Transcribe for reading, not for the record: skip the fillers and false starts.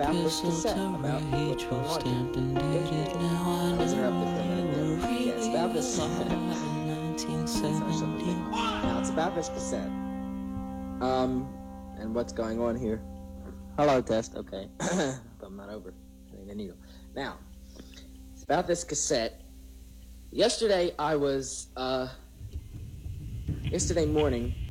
about this cassette, about what's going on here. I was interrupted for a minute there. Yeah, it's about this cassette. Now, it's about this cassette. And what's going on here. Hello, test, okay. I'm not over. The needle. Now, it's about this cassette. Yesterday morning,